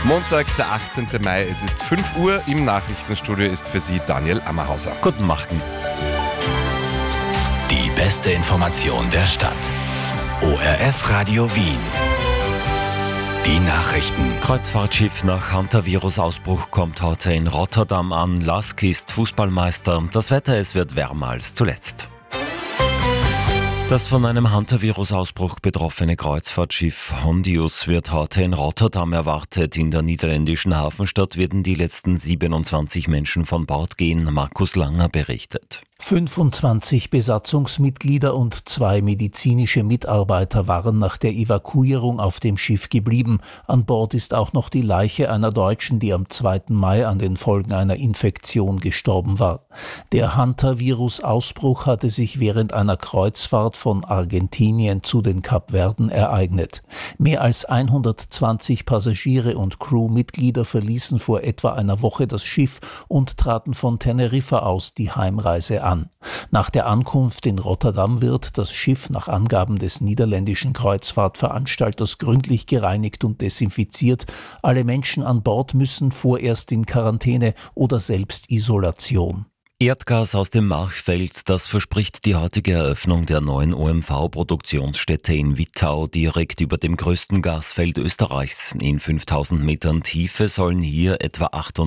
Montag, der 18. Mai, es ist 5 Uhr. Im Nachrichtenstudio ist für Sie Daniel Ammerhauser. Guten Morgen. Die beste Information der Stadt. ORF Radio Wien. Die Nachrichten. Kreuzfahrtschiff nach Hantavirus-Ausbruch kommt heute in Rotterdam an. Lask ist Fußballmeister. Das Wetter, es wird wärmer als zuletzt. Das von einem Hantavirus-Ausbruch betroffene Kreuzfahrtschiff Hondius wird heute in Rotterdam erwartet. In der niederländischen Hafenstadt werden die letzten 27 Menschen von Bord gehen. Markus Langer berichtet. 25 Besatzungsmitglieder und 2 medizinische Mitarbeiter waren nach der Evakuierung auf dem Schiff geblieben. An Bord ist auch noch die Leiche einer Deutschen, die am 2. Mai an den Folgen einer Infektion gestorben war. Der Hantavirus-Ausbruch hatte sich während einer Kreuzfahrt von Argentinien zu den Kapverden ereignet. Mehr als 120 Passagiere und Crewmitglieder verließen vor etwa einer Woche das Schiff und traten von Teneriffa aus die Heimreise an. Nach der Ankunft in Rotterdam wird das Schiff nach Angaben des niederländischen Kreuzfahrtveranstalters gründlich gereinigt und desinfiziert. Alle Menschen an Bord müssen vorerst in Quarantäne oder Selbstisolation. Erdgas aus dem Marchfeld, das verspricht die heutige Eröffnung der neuen OMV-Produktionsstätte in Wittau, direkt über dem größten Gasfeld Österreichs. In 5000 Metern Tiefe sollen hier etwa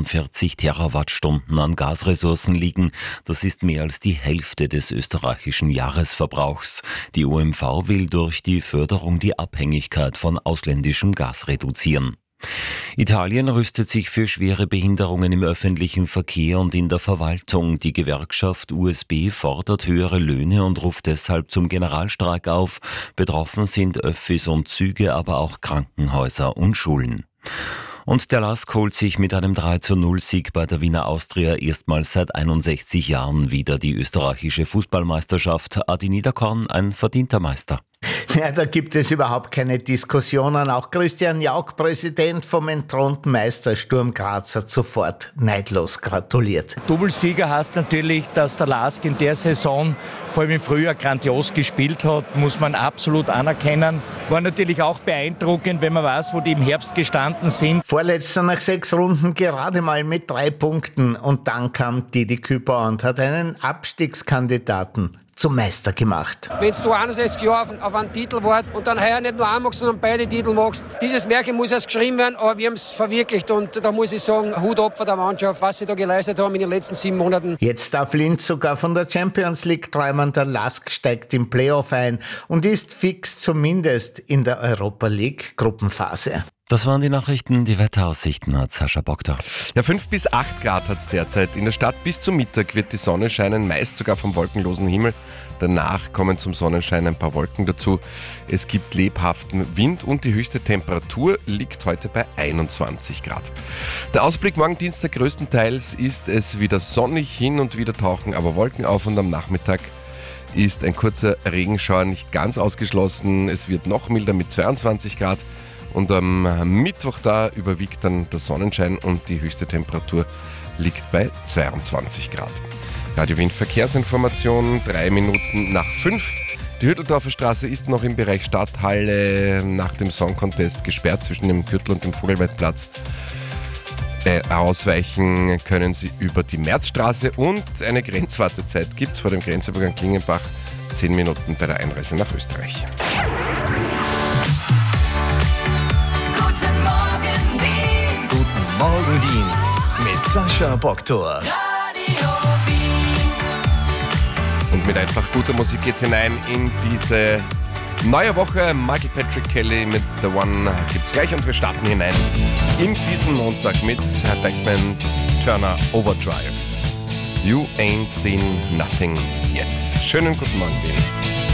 48 Terawattstunden an Gasressourcen liegen. Das ist mehr als die Hälfte des österreichischen Jahresverbrauchs. Die OMV will durch die Förderung die Abhängigkeit von ausländischem Gas reduzieren. Italien rüstet sich für schwere Behinderungen im öffentlichen Verkehr und in der Verwaltung. Die Gewerkschaft USB fordert höhere Löhne und ruft deshalb zum Generalstreik auf. Betroffen sind Öffis und Züge, aber auch Krankenhäuser und Schulen. Und der LASK holt sich mit einem 3:0-Sieg bei der Wiener Austria erstmals seit 61 Jahren wieder die österreichische Fußballmeisterschaft. Adi Niederkorn, ein verdienter Meister. Ja, da gibt es überhaupt keine Diskussionen. Auch Christian Jauch, Präsident vom entthronten Meister Sturm Graz, hat sofort neidlos gratuliert. Doublesieger heißt natürlich, dass der LASK in der Saison, vor allem im Frühjahr, grandios gespielt hat, muss man absolut anerkennen. War natürlich auch beeindruckend, wenn man weiß, wo die im Herbst gestanden sind. Vorletzter nach 6 Runden gerade mal mit 3 Punkten. Und dann kam Didi Küper und hat einen Abstiegskandidaten zum Meister gemacht. Wenn du 61 Jahre auf einen Titel warst und dann heuer nicht nur einen magst, sondern beide Titel magst, dieses Märchen muss erst geschrieben werden, aber wir haben es verwirklicht und da muss ich sagen, Hut ab von der Mannschaft, was sie da geleistet haben in den letzten 7 Monaten. Jetzt darf Linz sogar von der Champions League träumen, der LASK steigt im Playoff ein und ist fix zumindest in der Europa League Gruppenphase. Das waren die Nachrichten, die Wetteraussichten hat Sascha Bogdor. Ja, 5 bis 8 Grad hat es derzeit in der Stadt. Bis zum Mittag wird die Sonne scheinen, meist sogar vom wolkenlosen Himmel. Danach kommen zum Sonnenschein ein paar Wolken dazu. Es gibt lebhaften Wind und die höchste Temperatur liegt heute bei 21 Grad. Der Ausblick morgen Dienstag größtenteils ist es wieder sonnig, hin und wieder tauchen aber Wolken auf und am Nachmittag ist ein kurzer Regenschauer nicht ganz ausgeschlossen. Es wird noch milder mit 22 Grad. Und am Mittwoch da überwiegt dann der Sonnenschein und die höchste Temperatur liegt bei 22 Grad. Radio Wien Verkehrsinformation, 3 Minuten nach 5. Die Hütteldorfer Straße ist noch im Bereich Stadthalle nach dem Song Contest gesperrt zwischen dem Gürtel und dem Vogelweidplatz. Ausweichen können Sie über die Märzstraße und eine Grenzwartezeit gibt es vor dem Grenzübergang Klingenbach 10 Minuten bei der Einreise nach Österreich. Morgen Wien mit Sascha Bogdor. Und mit einfach guter Musik geht's hinein in diese neue Woche. Michael Patrick Kelly mit The One gibt's gleich und wir starten hinein in diesen Montag mit Herr Beckman Turner Overdrive. You ain't seen nothing yet. Schönen guten Morgen, Wien.